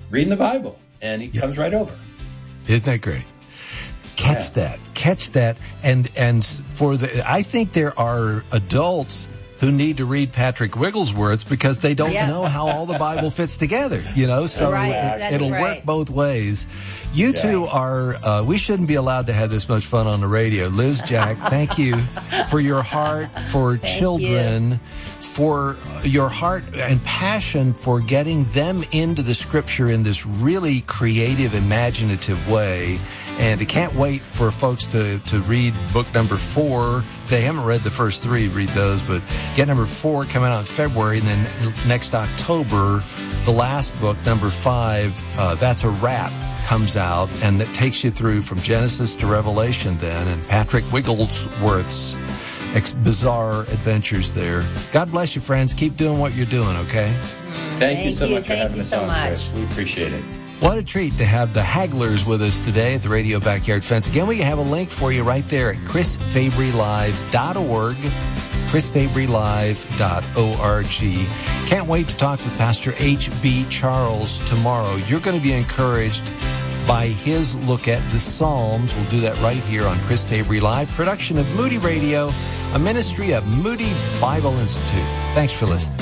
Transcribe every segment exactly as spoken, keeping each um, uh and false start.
reading the Bible, and he yeah. comes right over. Isn't that great? Catch yeah. that. Catch that. And and for the, I think there are adults who need to read Patrick Wigglesworth because they don't yeah. know how all the Bible fits together, you know? So right. it, it'll right. work both ways. You yeah. two are, uh, we shouldn't be allowed to have this much fun on the radio. Liz, Jack, thank you for your heart for thank children, you. for your heart and passion for getting them into the Scripture in this really creative, imaginative way. And I can't wait for folks to, to read book number four. If they haven't read the first three, read those. But get number four coming out in February. And then next October, the last book, number five, uh, That's a Wrap, comes out. And that takes you through from Genesis to Revelation then. And Patrick Wigglesworth's ex- bizarre adventures there. God bless you, friends. Keep doing what you're doing, okay? Thank, Thank you so you. much for Thank having you us so on, much. Chris. We appreciate it. What a treat to have the Hagglers with us today at the Radio Backyard Fence. Again, we have a link for you right there at chris fabry live dot org, chris fabry live dot org. Can't wait to talk with Pastor H B. Charles tomorrow. You're going to be encouraged by his look at the Psalms. We'll do that right here on Chris Fabry Live, production of Moody Radio, a ministry of Moody Bible Institute. Thanks for listening.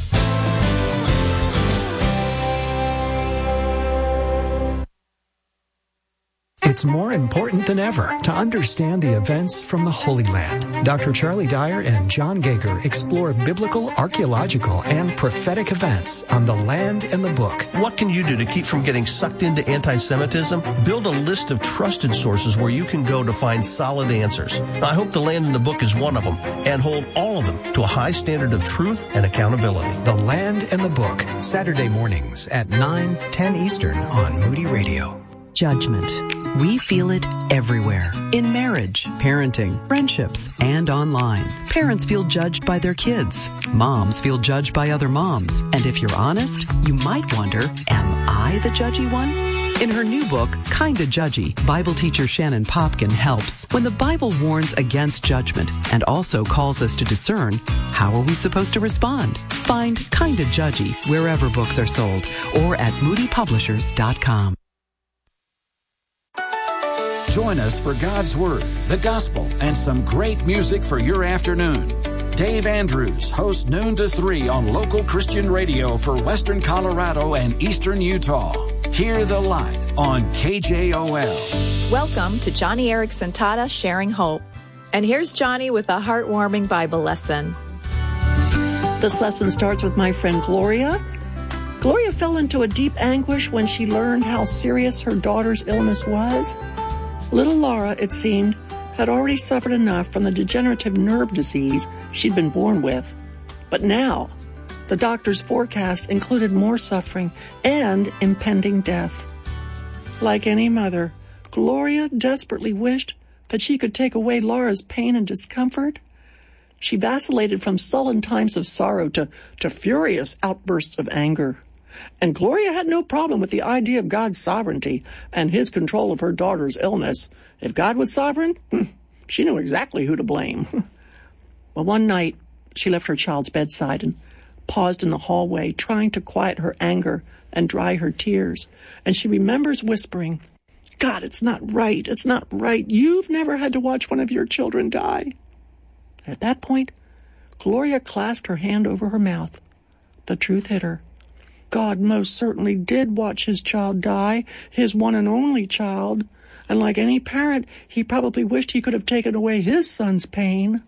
It's more important than ever to understand the events from the Holy Land. Doctor Charlie Dyer and John Gager explore biblical, archaeological, and prophetic events on the land and the book. What can you do to keep from getting sucked into anti-Semitism? Build a list of trusted sources where you can go to find solid answers. I hope the land and the book is one of them, and hold all of them to a high standard of truth and accountability. The Land and the Book, Saturday mornings at nine, ten Eastern on Moody Radio. Judgment. We feel it everywhere. In marriage, parenting, friendships, and online. Parents feel judged by their kids. Moms feel judged by other moms. And if you're honest, you might wonder, am I the judgy one? In her new book, Kinda Judgy, Bible teacher Shannon Popkin helps. When the Bible warns against judgment and also calls us to discern, how are we supposed to respond? Find Kinda Judgy wherever books are sold or at moody publishers dot com. Join us for God's Word, the Gospel, and some great music for your afternoon. Dave Andrews hosts noon to three on local Christian radio for Western Colorado and Eastern Utah. Hear the Light on K J O L. Welcome to Johnny Erickson Tata Sharing Hope. And here's Johnny with a heartwarming Bible lesson. This lesson starts with my friend Gloria. Gloria fell into a deep anguish when she learned how serious her daughter's illness was. Little Laura, it seemed, had already suffered enough from the degenerative nerve disease she'd been born with. But now, the doctor's forecast included more suffering and impending death. Like any mother, Gloria desperately wished that she could take away Laura's pain and discomfort. She vacillated from sullen times of sorrow to, to furious outbursts of anger. And Gloria had no problem with the idea of God's sovereignty and his control of her daughter's illness. If God was sovereign, she knew exactly who to blame. Well, one night, she left her child's bedside and paused in the hallway, trying to quiet her anger and dry her tears. And she remembers whispering, God, it's not right. It's not right. You've never had to watch one of your children die. At that point, Gloria clasped her hand over her mouth. The truth hit her. God most certainly did watch his child die, his one and only child. And like any parent, he probably wished he could have taken away his son's pain.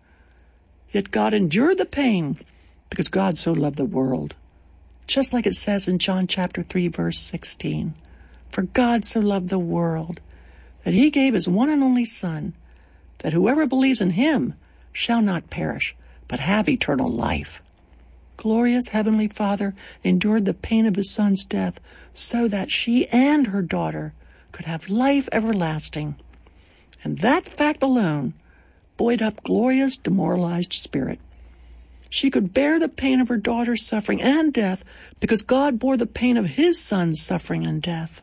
Yet God endured the pain because God so loved the world. Just like it says in John chapter three, verse sixteen. For God so loved the world that he gave his one and only Son, that whoever believes in him shall not perish, but have eternal life. Gloria's Heavenly Father endured the pain of his Son's death so that she and her daughter could have life everlasting. And that fact alone buoyed up Gloria's demoralized spirit. She could bear the pain of her daughter's suffering and death because God bore the pain of his Son's suffering and death.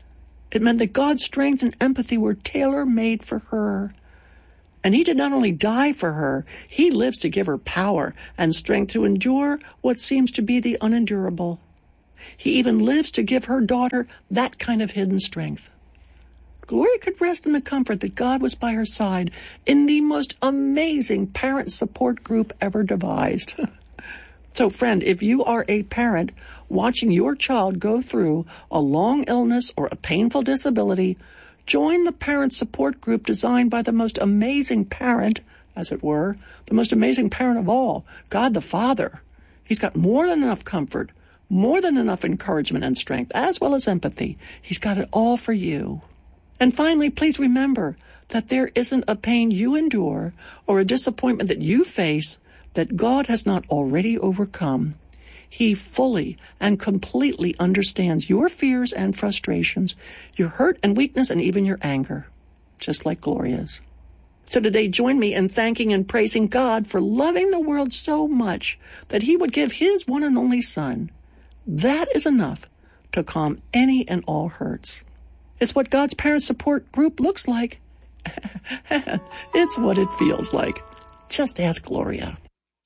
It meant that God's strength and empathy were tailor-made for her. And he did not only die for her, he lives to give her power and strength to endure what seems to be the unendurable. He even lives to give her daughter that kind of hidden strength. Gloria could rest in the comfort that God was by her side in the most amazing parent support group ever devised. So, friend, if you are a parent watching your child go through a long illness or a painful disability, join the parent support group designed by the most amazing parent, as it were, the most amazing parent of all, God the Father. He's got more than enough comfort, more than enough encouragement and strength, as well as empathy. He's got it all for you. And finally, please remember that there isn't a pain you endure or a disappointment that you face that God has not already overcome. He fully and completely understands your fears and frustrations, your hurt and weakness, and even your anger, just like Gloria's. So today, join me in thanking and praising God for loving the world so much that he would give his one and only Son. That is enough to calm any and all hurts. It's what God's parent support group looks like. It's what it feels like. Just ask Gloria.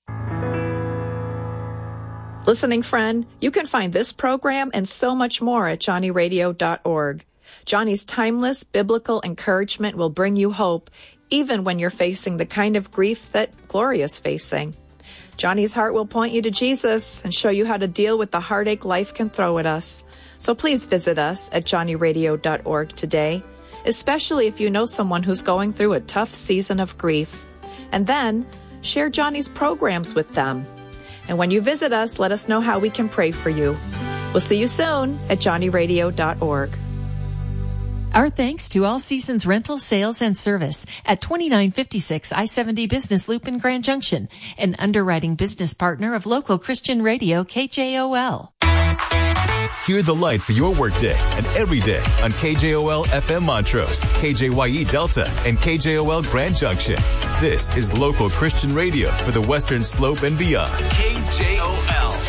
Listening friend, you can find this program and so much more at johnny radio dot org. Johnny's timeless biblical encouragement will bring you hope, even when you're facing the kind of grief that Gloria's facing. Johnny's heart will point you to Jesus and show you how to deal with the heartache life can throw at us. So please visit us at johnny radio dot org today, especially if you know someone who's going through a tough season of grief. And then share Johnny's programs with them. And when you visit us, let us know how we can pray for you. We'll see you soon at johnny radio dot org. Our thanks to All Seasons Rental, Sales, and Service at twenty-nine fifty-six I seventy Business Loop in Grand Junction, an underwriting business partner of local Christian radio K J O L. Hear the light for your workday and every day on K J O L F M Montrose, K J Y E Delta, and K J O L Grand Junction. This is local Christian radio for the Western Slope and beyond. K J O L.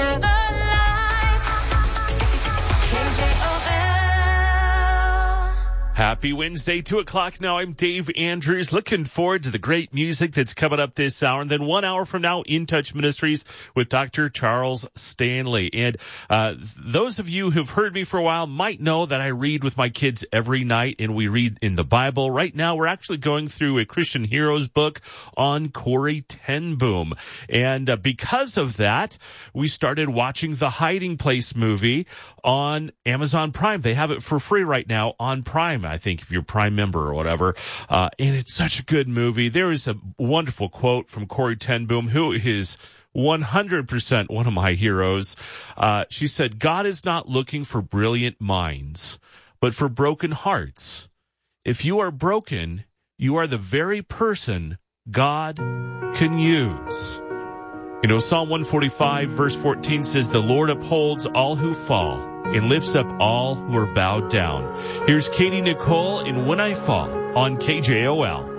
Happy Wednesday, two o'clock now. I'm Dave Andrews. Looking forward to the great music that's coming up this hour. And then one hour from now, In Touch Ministries with Doctor Charles Stanley. And uh those of you who've heard me for a while might know that I read with my kids every night, and we read in the Bible. Right now, we're actually going through a Christian Heroes book on Corrie ten Boom. And uh, because of that, we started watching the Hiding Place movie on Amazon Prime. They have it for free right now on Prime, I think, if you're a Prime member or whatever. Uh, and it's such a good movie. There is a wonderful quote from Corrie ten Boom, who is one hundred percent one of my heroes. Uh, she said, "God is not looking for brilliant minds, but for broken hearts. If you are broken, you are the very person God can use." You know, Psalm one forty-five, verse fourteen says, "The Lord upholds all who fall and lifts up all who are bowed down." Here's Katie Nicole in When I Fall on K J O L.